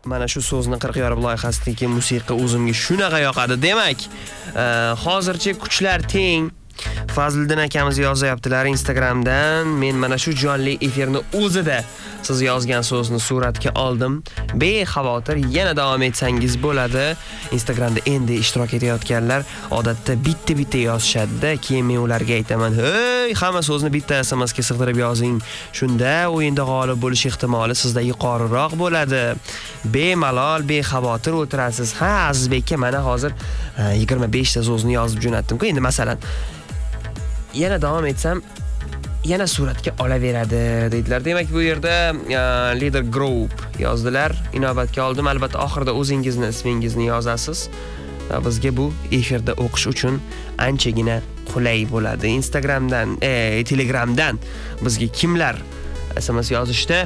mana shu so'zni 40 yorib loyihasidagi musiqa o'zimga shunaqa yoqadi. Demak, hozircha kuchlar teng. Fazliddin akamiz yozyaptilar Instagramdan. Men mana shu jonli efirni o'zida siz yozgan so'zni suratga oldim. Bexavotir yana davom etsangiz bo'ladi. Instagramda endi ishtirok etayotganlar odatda bitta yozishadi. Keyin men ularga aytaman: "Hey, hamma so'zni bitta SMS-ga sig'dirib yozing. Shunda o'yinda g'olib bo'lish ehtimoli sizda yuqoriroq bo'ladi. Bemalol, bexavotir o'tirasiz." Ha, Azizbekka mana hozir 25 ta so'zni yozib jo'natdim-ku. Endi masalan yana davom etsam, yana suratga olaveradi dedilar. Demak, bu yerda Leader Group yozdilar. Inobatga oldim. Albatta oxirida o'zingizni, ismingizni yozasiz. Bizga bu efirda o'qish uchun anchagina qulay bo'ladi. Instagramdan, Telegramdan bizga kimlar SMS yozishdi?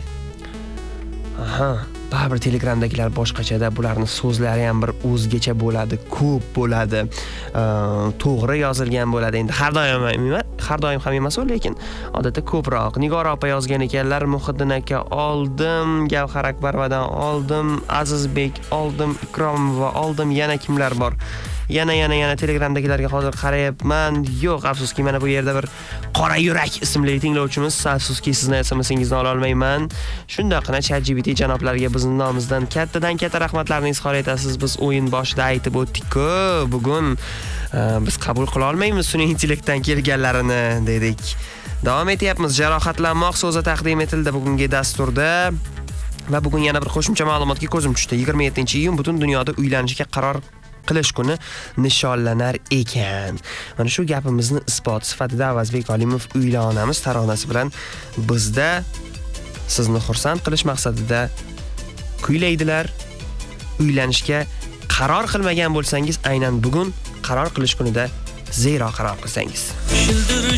Baribir Telegramdagilar boshqachada, bularning so'zlari ham bir o'zgacha bo'ladi, ko'p bo'ladi, to'g'ri yozilgan bo'ladi. Endi har doim ham emas, lekin odatda ko'proq. Nigora opa yozgan ekanlar: Muhiddin aka oldim, Gavhar Akbarovadan oldim, Azizbek oldim, Ikromova oldim. Yana kimlar bor? Yana Telegramdagilarga hozir qarayapman. Yo'q, afsuski mana bu yerda bir Qora yurak ismli tinglovchimiz, afsuski sizni SMSingizni ola olmayman. Shundaqina ChatGPT janoblariga bizning nomimizdan katta rahmatlarni izhor etasiz. Biz o'yin boshida aytib o'tdik-ku, bugun biz qabul qila olmaymiz sun'iy intellektdan kelganlarini dedik. Davom etyapmiz. Jarohatlanmoq so'zi taqdim etildi bugungi dasturda. Va bugun yana bir qo'shimcha ma'lumotga ko'zim tushdi. 27-iyun butun dunyoda uylanishga qaror qilish kuni nishonlanar ekan. Mana shu gapimizni isbot sifatida Avazbek Olimov uylanamiz taronasi bilan bizda sizni xursand qilish maqsadida kuylaydilar. Uylanishga qaror qilmagan bo'lsangiz, aynan bugun qaror qilish kunida zero qaror qilsangiz.